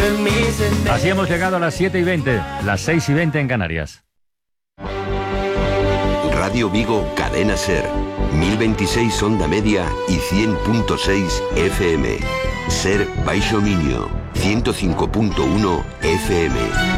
Así hemos llegado a las 7:20, las 6:20 en Canarias. Radio Vigo, Cadena Ser, 1026 onda media y 100.6 FM. Ser Baixo Miño, 105.1 FM.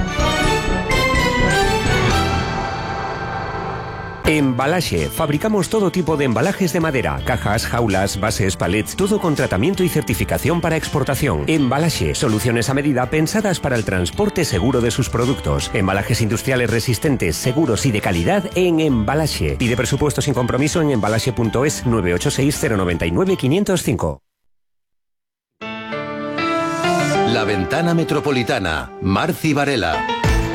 Embalaxe. Fabricamos todo tipo de embalajes de madera, cajas, jaulas, bases, palets, todo con tratamiento y certificación para exportación. Embalaxe. Soluciones a medida pensadas para el transporte seguro de sus productos. Embalajes industriales resistentes, seguros y de calidad en Embalaxe. Pide presupuesto sin compromiso en embalaxe.es 986-099-505. La Ventana Metropolitana. Marci Varela.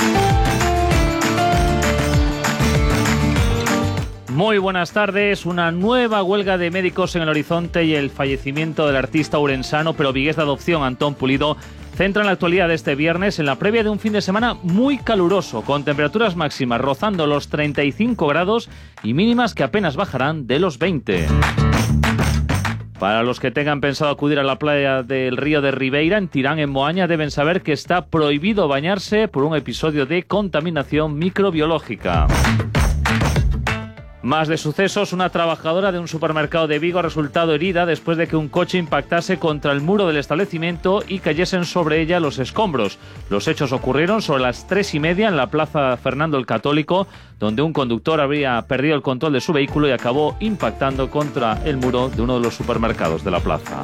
Muy buenas tardes. Una nueva huelga de médicos en el horizonte y el fallecimiento del artista urensano pero vigués de adopción Antón Pulido centran la actualidad de este viernes en la previa de un fin de semana muy caluroso, con temperaturas máximas rozando los 35 grados y mínimas que apenas bajarán de los 20. Para los que tengan pensado acudir a la playa del río de Ribeira, en Tirán, en Moaña, deben saber que está prohibido bañarse por un episodio de contaminación microbiológica. Más de sucesos, una trabajadora de un supermercado de Vigo ha resultado herida después de que un coche impactase contra el muro del establecimiento y cayesen sobre ella los escombros. Los hechos ocurrieron sobre las 3:30 en la plaza Fernando el Católico, donde un conductor habría perdido el control de su vehículo y acabó impactando contra el muro de uno de los supermercados de la plaza.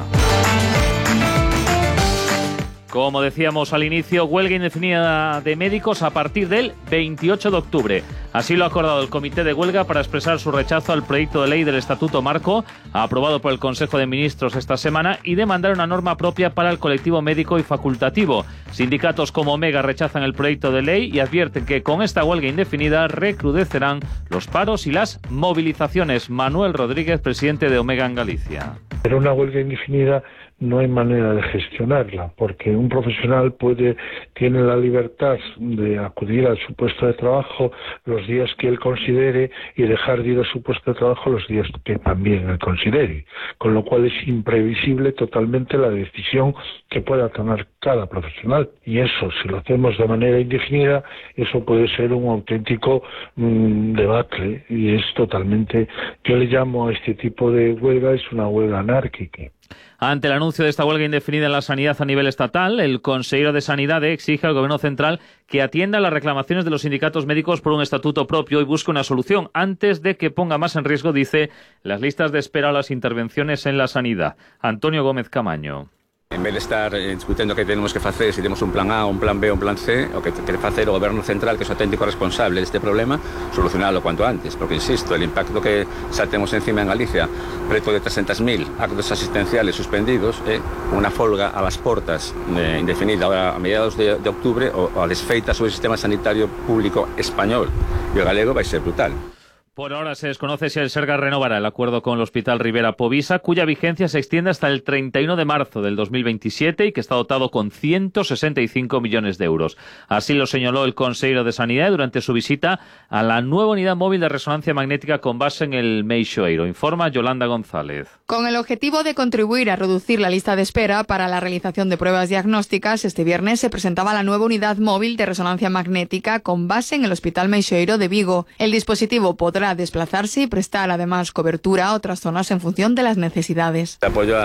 Como decíamos al inicio, huelga indefinida de médicos a partir del 28 de octubre. Así lo ha acordado el Comité de Huelga para expresar su rechazo al proyecto de ley del Estatuto Marco, aprobado por el Consejo de Ministros esta semana, y demandar una norma propia para el colectivo médico y facultativo. Sindicatos como Omega rechazan el proyecto de ley y advierten que con esta huelga indefinida recrudecerán los paros y las movilizaciones. Manuel Rodríguez, presidente de Omega en Galicia. Pero una huelga indefinida no hay manera de gestionarla, porque un profesional tiene la libertad de acudir a su puesto de trabajo los días que él considere y dejar de ir a su puesto de trabajo los días que también él considere, con lo cual es imprevisible totalmente la decisión que pueda tomar cada profesional, y eso, si lo hacemos de manera indefinida, eso puede ser un auténtico debacle, y es totalmente, yo le llamo a este tipo de huelga, es una huelga anárquica. Ante el anuncio de esta huelga indefinida en la sanidad a nivel estatal, el consejero de Sanidad exige al Gobierno central que atienda las reclamaciones de los sindicatos médicos por un estatuto propio y busque una solución antes de que ponga más en riesgo, dice, las listas de espera o las intervenciones en la sanidad. Antonio Gómez Camaño. En vez de estar discutiendo que tenemos que hacer, si tenemos un plan A, un plan B, un plan C, o que tiene que hacer o Gobierno central, que es auténtico responsable de este problema, solucionarlo cuanto antes, porque insisto, el impacto que saltemos encima en Galicia, preto de 300.000 actos asistenciales suspendidos, una folga a las portas indefinida ahora a mediados de octubre, o a desfeita sobre el sistema sanitario público español y el galego, va a ser brutal. Por ahora se desconoce si el Sergas renovará el acuerdo con el Hospital Rivera Povisa, cuya vigencia se extiende hasta el 31 de marzo del 2027 y que está dotado con 165 millones de euros. Así lo señaló el consejero de Sanidad durante su visita a la nueva unidad móvil de resonancia magnética con base en el Meixoeiro. Informa Yolanda González. Con el objetivo de contribuir a reducir la lista de espera para la realización de pruebas diagnósticas, este viernes se presentaba la nueva unidad móvil de resonancia magnética con base en el Hospital Meixoeiro de Vigo. El dispositivo podrá desplazarse y prestar además cobertura a otras zonas en función de las necesidades. Apoyo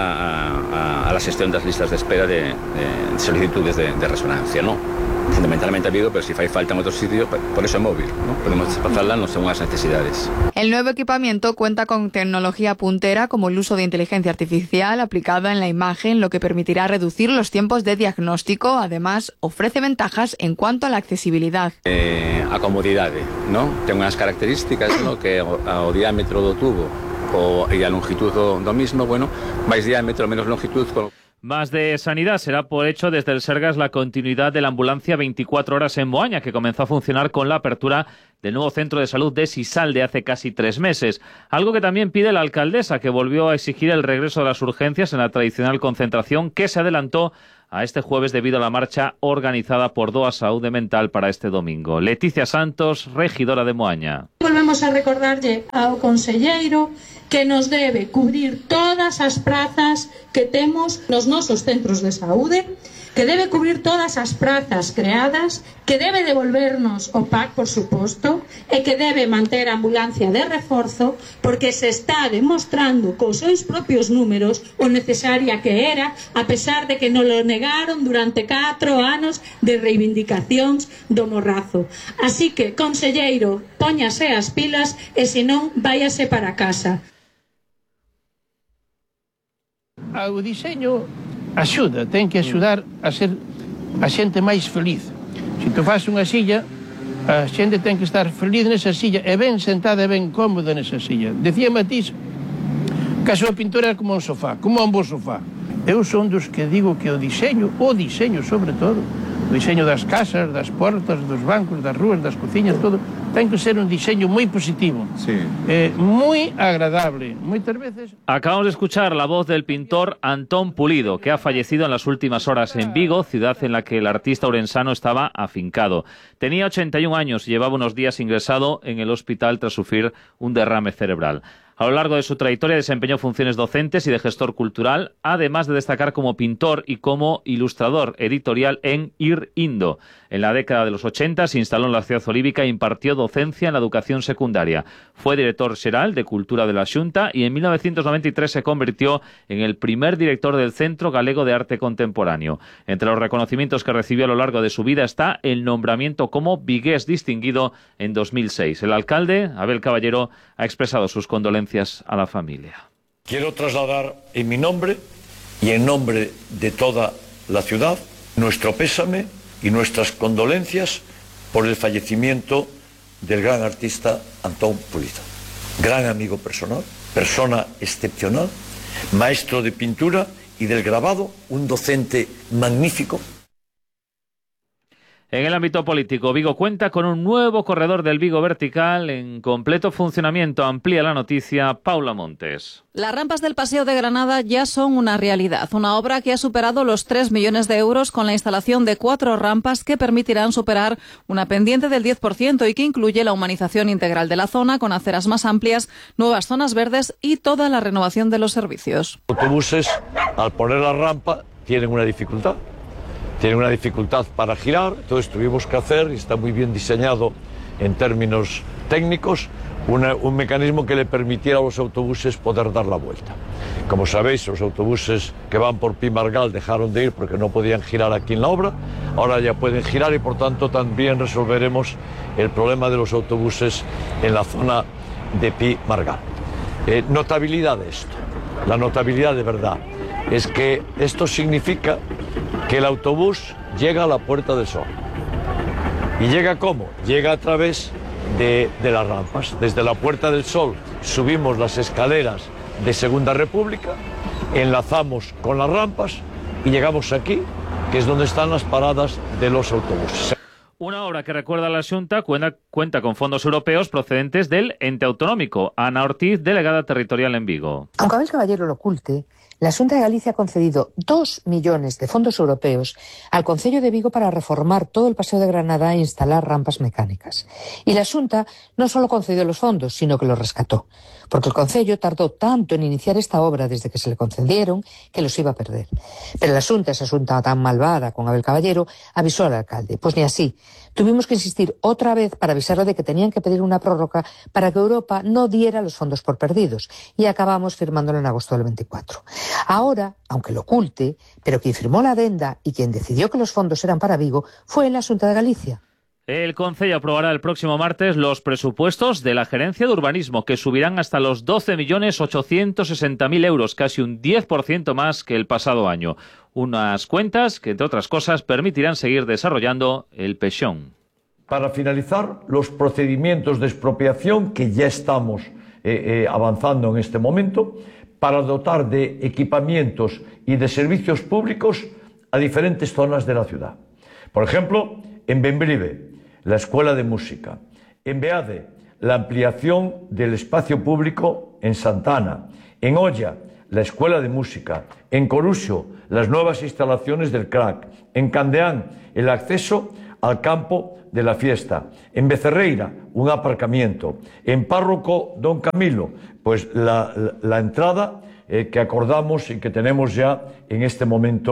a la gestión de las listas de espera de solicitudes de resonancia, ¿no? Fundamentalmente ha habido, pero si hay falta en otro sitio, por eso es móvil, ¿no? Podemos desplazarla según las necesidades. El nuevo equipamiento cuenta con tecnología puntera como el uso de inteligencia artificial aplicada en la imagen, lo que permitirá reducir los tiempos de diagnóstico. Además, ofrece ventajas en cuanto a la accesibilidad. A comodidade, ¿no? Ten unas características, ¿no? Que ao diámetro do tubo e a longitud do mismo, bueno, máis diámetro, menos longitud. Más de sanidad. Será por hecho desde el Sergas la continuidad de la ambulancia 24 horas en Moaña, que comenzó a funcionar con la apertura del nuevo centro de salud de Sisalde hace casi 3 meses. Algo que también pide la alcaldesa, que volvió a exigir el regreso de las urgencias en la tradicional concentración que se adelantó a este jueves debido a la marcha organizada por Doa Saúde Mental para este domingo. Leticia Santos, regidora de Moaña. Volvemos a recordarlle ao conselleiro que nos debe cubrir todas as prazas que temos nos nosos centros de saúde, que debe cubrir todas as prazas creadas, que debe devolvernos o PAC, por suposto, e que debe manter a ambulancia de reforzo, porque se está demostrando cos seus propios números o necesaria que era, a pesar de que nos lo negaron durante 4 anos de reivindicacións do morrazo. Así que, conselleiro, póñase as pilas e senón váyase para casa. O diseño axuda, ten que axudar a ser a xente máis feliz. Se tu faz unha silla, a xente ten que estar feliz nesa silla e ben sentada e ben cómoda nesa silla. Decía Matís que a súa pintura era como un sofá, como un bo sofá. Eu son dos que digo que o diseño sobre todo, o diseño das casas, das portas, dos bancos, das rúas, das cociñas, todo, ten que ser un diseño moi positivo, moi agradable. Moitas veces... Acabamos de escuchar la voz del pintor Antón Pulido, que ha fallecido en las últimas horas en Vigo, ciudad en la que el artista ourensano estaba afincado. Tenía 81 años y llevaba unos días ingresado en el hospital tras sufrir un derrame cerebral. A lo largo de su trayectoria desempeñó funciones docentes y de gestor cultural, además de destacar como pintor y como ilustrador editorial en Ir Indo. En la década de los 80 se instaló en la ciudad olívica e impartió docencia en la educación secundaria. Fue director xeral de Cultura de la Xunta y en 1993 se convirtió en el primer director del Centro Galego de Arte Contemporáneo. Entre los reconocimientos que recibió a lo largo de su vida está el nombramiento como vigués distinguido en 2006. El alcalde, Abel Caballero, ha expresado sus condolencias a la familia. Quiero trasladar en mi nombre y en nombre de toda la ciudad nuestro pésame y nuestras condolencias por el fallecimiento del gran artista Antón Pulido. Gran amigo personal, persona excepcional, maestro de pintura y del grabado, un docente magnífico. En el ámbito político, Vigo cuenta con un nuevo corredor del Vigo Vertical en completo funcionamiento. Amplía la noticia Paula Montes. Las rampas del Paseo de Granada ya son una realidad, una obra que ha superado los 3 millones de euros con la instalación de 4 rampas que permitirán superar una pendiente del 10% y que incluye la humanización integral de la zona con aceras más amplias, nuevas zonas verdes y toda la renovación de los servicios. Los autobuses, al poner la rampa, tienen una dificultad. Tienen una dificultad para girar, entonces tuvimos que hacer, y está muy bien diseñado en términos técnicos, un mecanismo que le permitiera a los autobuses poder dar la vuelta. Como sabéis, los autobuses que van por Pimargal dejaron de ir porque no podían girar aquí en la obra, ahora ya pueden girar y por tanto también resolveremos el problema de los autobuses en la zona de Pimargal. Notabilidad de esto, la notabilidad de verdad, es que esto significa que el autobús llega a la Puerta del Sol. ¿Y llega cómo? Llega a través de las rampas. Desde la Puerta del Sol subimos las escaleras de Segunda República, enlazamos con las rampas y llegamos aquí, que es donde están las paradas de los autobuses. Una obra que, recuerda la Xunta, cuenta con fondos europeos procedentes del ente autonómico. Ana Ortiz, delegada territorial en Vigo. Aunque Abel Caballero lo oculte, la Xunta de Galicia ha concedido 2 millones de fondos europeos al Concello de Vigo para reformar todo el Paseo de Granada e instalar rampas mecánicas. Y la Xunta no solo concedió los fondos, sino que los rescató. Porque el Concello tardó tanto en iniciar esta obra desde que se le concedieron que los iba a perder. Pero la Xunta, esa Xunta tan malvada con Abel Caballero, avisó al alcalde. Pues ni así. Tuvimos que insistir otra vez para avisarle de que tenían que pedir una prórroga para que Europa no diera los fondos por perdidos. Y acabamos firmándolo en agosto del 24. Ahora, aunque lo oculte, pero quien firmó la adenda y quien decidió que los fondos eran para Vigo fue la Xunta de Galicia. El Concello aprobará el próximo martes los presupuestos de la Gerencia de Urbanismo, que subirán hasta los 12.860.000 euros, casi un 10% más que el pasado año. Unas cuentas que, entre otras cosas, permitirán seguir desarrollando el Pexón. Para finalizar, los procedimientos de expropiación que ya estamos avanzando en este momento, para dotar de equipamientos y de servicios públicos a diferentes zonas de la ciudad. Por ejemplo, en Bembrive, la Escuela de Música. En Beade, la ampliación del espacio público en Santana. En Olla, la Escuela de Música. En Coruxo, las nuevas instalaciones del CRAC. En Candeán, el acceso al campo de la fiesta. En Becerreira, un aparcamiento. En Párroco Don Camilo, pues la entrada que acordamos y que tenemos ya en este momento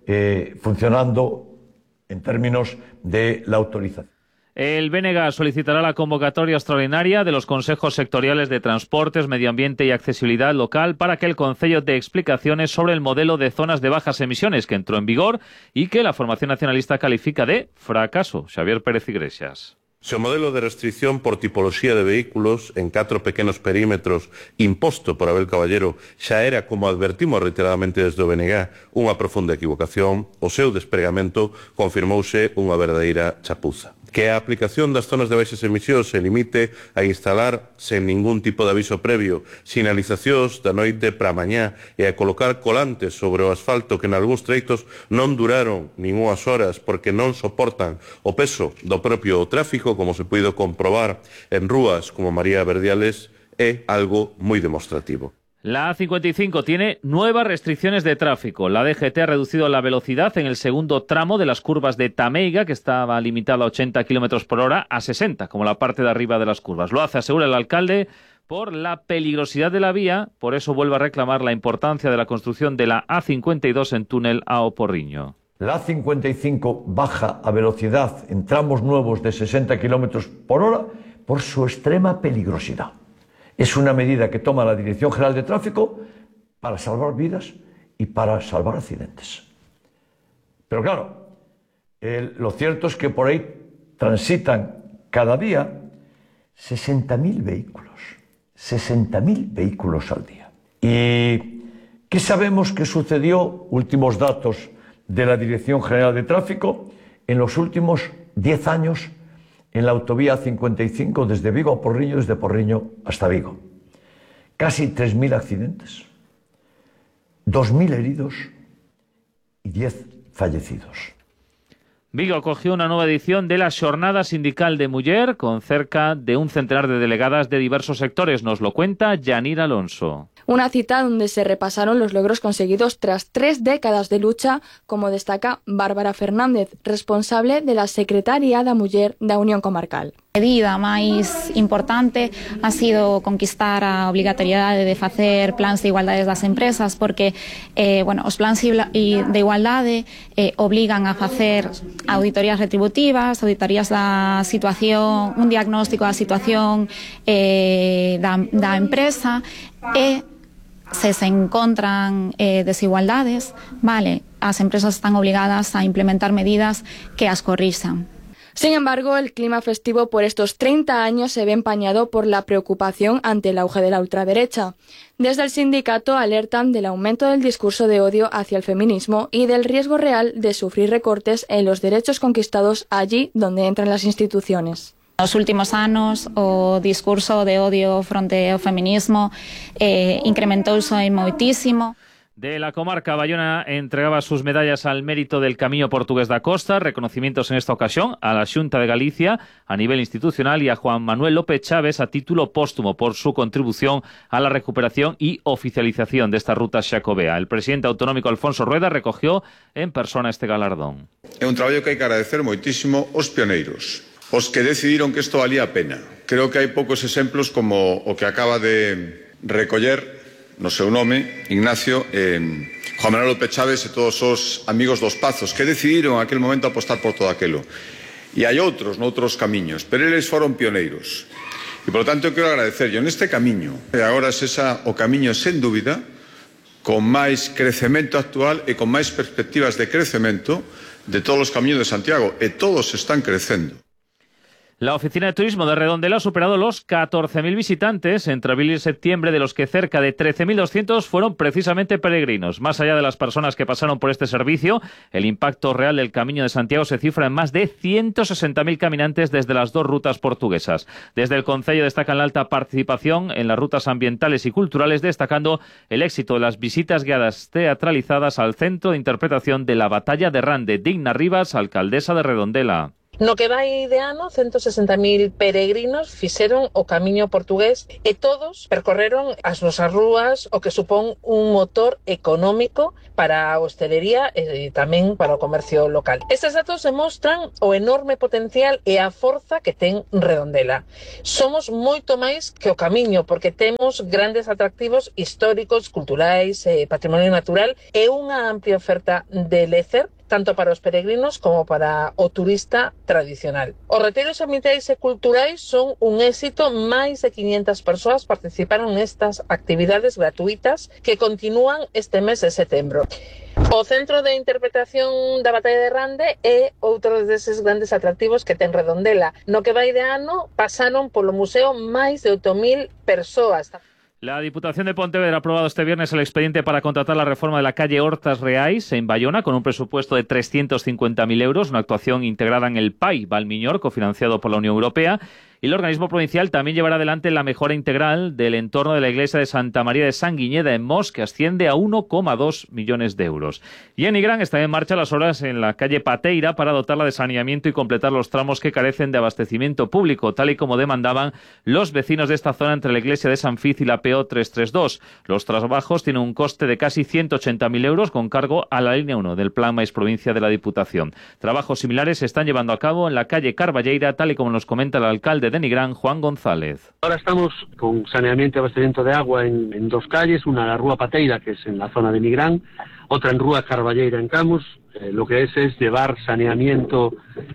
funcionando en términos de la autorización. El BNG solicitará la convocatoria extraordinaria de los consejos sectoriales de transportes, medio ambiente y accesibilidad local para que el Concello dé explicaciones sobre el modelo de zonas de bajas emisiones que entró en vigor y que la formación nacionalista califica de fracaso. Xavier Pérez Iglesias. Se o modelo de restricción por tipoloxía de vehículos en 4 pequenos perímetros imposto por Abel Caballero xa era, como advertimos reiteradamente desde o BNG, unha profunda equivocación, o seu despregamento confirmouse unha verdadeira chapuza. Que a aplicación das zonas de baixas emisións se limite a instalar sen ningún tipo de aviso previo sinalizacións da noite para a mañá e a colocar colantes sobre o asfalto que nalgúns treitos non duraron nin unhas horas porque non soportan o peso do propio tráfico, como se puido comprobar en rúas como María Verdiales, é algo moi demostrativo. La A55 tiene nuevas restricciones de tráfico. La DGT ha reducido la velocidad en el segundo tramo de las curvas de Tameiga, que estaba limitada a 80 km por hora, a 60, como la parte de arriba de las curvas. Lo hace, asegura el alcalde, por la peligrosidad de la vía. Por eso vuelve a reclamar la importancia de la construcción de la A52 en túnel a Oporriño. La A55 baja a velocidad en tramos nuevos de 60 km por hora por su extrema peligrosidad. Es una medida que toma la Dirección General de Tráfico para salvar vidas y para salvar accidentes. Pero claro, lo cierto es que por ahí transitan cada día 60.000 vehículos. 60.000 vehículos al día. ¿Y qué sabemos que sucedió? Últimos datos de la Dirección General de Tráfico en los últimos 10 años en la autovía 55 desde Vigo a Porriño, desde Porriño hasta Vigo. Casi 3.000 accidentes, 2.000 heridos y 10 fallecidos. Vigo acogió una nueva edición de la Xornada Sindical de Muller con cerca de un centenar de delegadas de diversos sectores. Nos lo cuenta Yanira Alonso. Una cita donde se repasaron los logros conseguidos tras 3 décadas de lucha, como destaca Bárbara Fernández, responsable de la Secretaría da Muller da Unión Comarcal. A medida máis importante ha sido conquistar a obrigatoriedade de facer plans de igualdade das empresas, porque os plans de igualdade obligan a facer auditorías retributivas, auditorías da situación, un diagnóstico da situación da empresa e se encontran desigualdades, as empresas están obligadas a implementar medidas que as corrixan. Sin embargo, el clima festivo por estos 30 años se ve empañado por la preocupación ante el auge de la ultraderecha. Desde el sindicato alertan del aumento del discurso de odio hacia el feminismo y del riesgo real de sufrir recortes en los derechos conquistados allí donde entran las instituciones. Nos últimos anos o discurso de odio fronte ao feminismo incrementouse moitísimo. De la comarca, Bayona entregaba sus medallas al mérito del Camiño Portugués da Costa, reconocimientos en esta ocasión a la Xunta de Galicia a nivel institucional y a Juan Manuel López Chávez a título póstumo por su contribución a la recuperación y oficialización de esta ruta xacobea. El presidente autonómico Alfonso Rueda recogió en persona este galardón. É un traballo que hai que agradecer moitísimo aos pioneiros, os que decidiron que isto valía a pena. Creo que hai poucos exemplos como o que acaba de recoller no seu nome, Ignacio, Juan Manuel López Chávez e todos os amigos dos Pazos que decidiron en aquel momento apostar por todo aquilo. E hai outros, noutros camiños, pero eles foron pioneiros. E, por lo tanto, eu quero agradecerlle neste camiño. E agora é o camiño, sen dúbida, con máis crecemento actual e con máis perspectivas de crecemento de todos os camiños de Santiago. E todos están crecendo. La Oficina de Turismo de Redondela ha superado los 14.000 visitantes entre abril y septiembre, de los que cerca de 13.200 fueron precisamente peregrinos. Más allá de las personas que pasaron por este servicio, el impacto real del Camino de Santiago se cifra en más de 160.000 caminantes desde las dos rutas portuguesas. Desde el Concello destacan la alta participación en las rutas ambientales y culturales, destacando el éxito de las visitas guiadas teatralizadas al Centro de Interpretación de la Batalla de Rande. Digna Rivas, alcaldesa de Redondela. No que vai de ano, 160.000 peregrinos fixeron o camiño portugués e todos percorreron as nosas rúas, o que supón un motor económico para a hostelería e tamén para o comercio local. Estes datos demostran o enorme potencial e a forza que ten Redondela. Somos moito máis que o camiño, porque temos grandes atractivos históricos, culturais, patrimonio natural e unha amplia oferta de lecer, tanto para os peregrinos como para o turista tradicional. Os retiros ambientais e culturais son un éxito. Máis de 500 persoas participaron nestas actividades gratuitas que continúan este mes de setembro. O Centro de Interpretación da Batalla de Rande é outro deses grandes atractivos que ten Redondela. No que vai de ano pasaron polo museo máis de 8.000 persoas. La Diputación de Pontevedra ha aprobado este viernes el expediente para contratar la reforma de la calle Hortas Reais en Bayona con un presupuesto de 350.000 euros, una actuación integrada en el PAI Valmiñor, cofinanciado por la Unión Europea. Y el organismo provincial también llevará adelante la mejora integral del entorno de la iglesia de Santa María de Sanguiñeda en Mos, que asciende a 1,2 millones de euros. Y en Nigrán están en marcha las obras en la calle Pateira para dotarla de saneamiento y completar los tramos que carecen de abastecimiento público, tal y como demandaban los vecinos de esta zona entre la iglesia de San Fiz y la PO 332. Los trabajos tienen un coste de casi 180.000 euros con cargo a la línea 1 del Plan Mais Provincia de la Diputación. Trabajos similares se están llevando a cabo en la calle Carballeira, tal y como nos comenta el alcalde de Nigrán, Juan González. Ahora estamos con saneamiento y abastecimiento de agua en dos calles, una en la Rúa Pateira, que es en la zona de Nigrán, otra en Rúa Carballeira, en Camus. Lo que es llevar saneamiento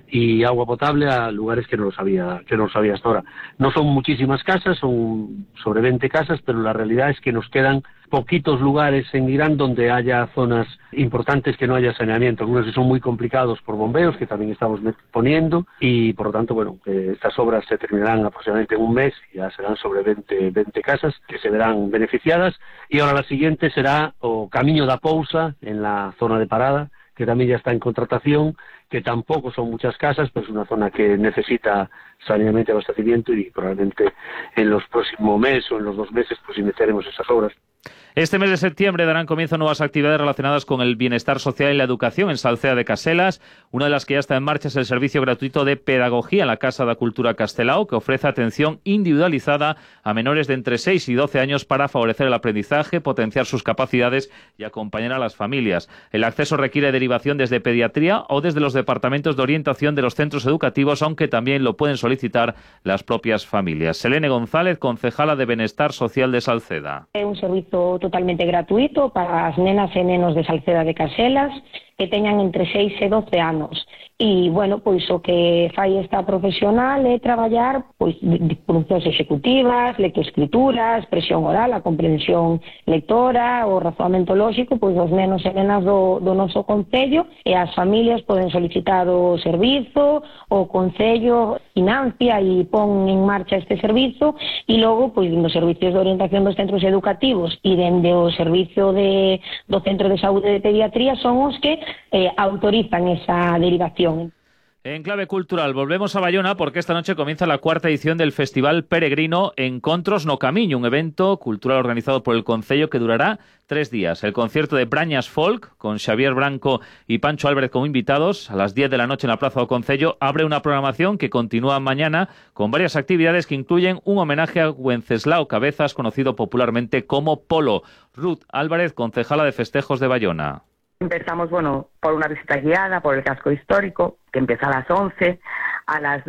y agua potable a lugares que no lo sabía hasta ahora. No son muchísimas casas, son sobre 20 casas, pero la realidad es que nos quedan poquitos lugares en Nigrán donde haya zonas importantes que no haya saneamiento. Algunos que son muy complicados por bombeos, que también estamos poniendo, y por lo tanto, bueno, estas obras se terminarán aproximadamente en un mes, ya serán sobre 20 casas que se verán beneficiadas, y ahora la siguiente será o Camiño da Pousa, en la zona de Parada, que también ya está en contratación, que tampoco son muchas casas, pero es una zona que necesita saneamiento y abastecimiento, y probablemente en los próximos meses o en los 2 meses pues iniciaremos esas obras. Este mes de septiembre darán comienzo nuevas actividades relacionadas con el bienestar social y la educación en Salceda de Caselas. Una de las que ya está en marcha es el servicio gratuito de pedagogía en la Casa da Cultura Castelao, que ofrece atención individualizada a menores de entre 6 y 12 años para favorecer el aprendizaje, potenciar sus capacidades y acompañar a las familias. El acceso requiere derivación desde pediatría o desde los departamentos de orientación de los centros educativos, aunque también lo pueden solicitar las propias familias. Selene González, concejala de Bienestar Social de Salceda. É un servizo totalmente gratuito para as nenas e nenos de Salceda de Caselas que teñan entre 6 e 12 anos. E, bueno, pois o que fai esta profesional é traballar pois funcións executivas, lectoescritura, expresión oral, a comprensión lectora, o razoamento lóxico, pois os nenos e nenas do noso concello, e as familias poden solicitar o servizo, o concello financia e pon en marcha este servizo, e logo, pois, nos servicios de orientación dos centros educativos e dende o servicio do Centro de Saúde de Pediatría son os que autorizan esa derivación. En clave cultural, volvemos a Bayona porque esta noche comienza la 4ª edición del Festival Peregrino Encontros no Camiño, un evento cultural organizado por el Concello que durará 3 días. El concierto de Brañas Folk, con Xavier Branco y Pancho Álvarez como invitados, a las 10 de la noche en la Plaza do Concello, abre una programación que continúa mañana con varias actividades que incluyen un homenaje a Wenceslao Cabezas, conocido popularmente como Polo. Ruth Álvarez, concejala de Festejos de Bayona. Empezamos, bueno, por una visita guiada por el casco histórico, que empieza a las 11. A las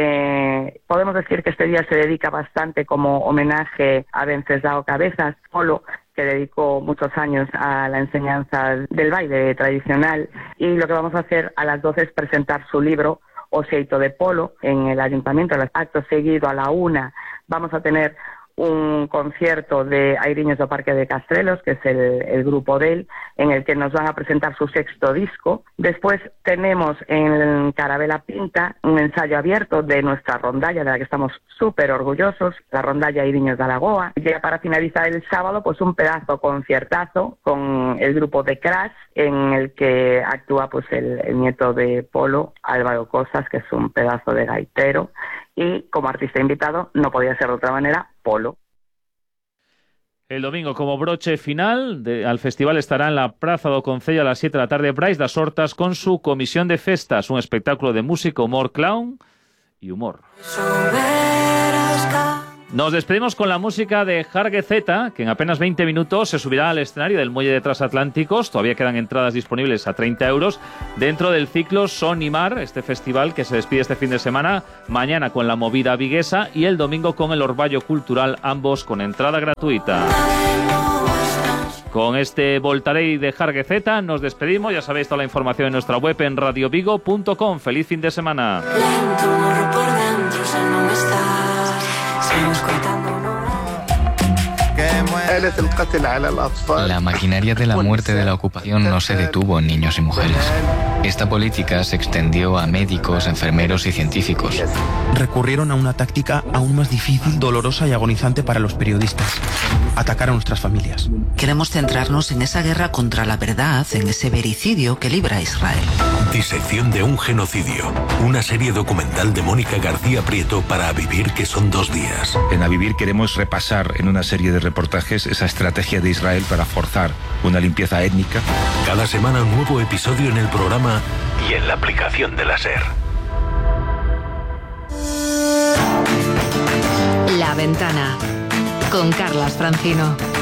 12, podemos decir que este día se dedica bastante como homenaje a Wenceslao Cabezas, Polo, que dedicó muchos años a la enseñanza del baile tradicional. Y lo que vamos a hacer a las 12 es presentar su libro, O Xeito de Polo, en el Ayuntamiento. Acto seguido, a la 1, vamos a tener un concierto de Airiños do Parque de Castrelos, que es el grupo de él, en el que nos van a presentar su 6º disco. Después tenemos en Carabela Pinta un ensayo abierto de nuestra rondalla, de la que estamos súper orgullosos, la rondalla Airiños de Alagoa. Y ya para finalizar el sábado, pues un pedazo conciertazo con el grupo de Crash, en el que actúa pues el nieto de Polo, Álvaro Cosas, que es un pedazo de gaitero. Y como artista invitado, no podía ser de otra manera, Polo. El domingo, como broche final al festival, estará en la Praza do Concello a las 7 de la tarde Brais das Hortas con su Comisión de Festas, un espectáculo de música, humor, clown y humor. Nos despedimos con la música de Jargue Zeta, que en apenas 20 minutos se subirá al escenario del Muelle de Transatlánticos. Todavía quedan entradas disponibles a 30 euros dentro del ciclo Son y Mar, este festival que se despide este fin de semana, mañana con la movida viguesa y el domingo con el Orballo Cultural, ambos con entrada gratuita. Con este Voltarei de Jargue Zeta nos despedimos. Ya sabéis, toda la información en nuestra web en radiovigo.com. ¡Feliz fin de semana! La maquinaria de la muerte de la ocupación no se detuvo en niños y mujeres. Esta política se extendió a médicos, enfermeros y científicos. Recurrieron a una táctica aún más difícil, dolorosa y agonizante para los periodistas: atacar a nuestras familias. Queremos centrarnos en esa guerra contra la verdad, en ese vericidio que libra a Israel. Disección de un genocidio. Una serie documental de Mónica García Prieto para A Vivir, que son 2 días. En A Vivir queremos repasar en una serie de reportajes esa estrategia de Israel para forzar una limpieza étnica. Cada semana un nuevo episodio en el programa y en la aplicación de la SER. La Ventana con Carlas Francino.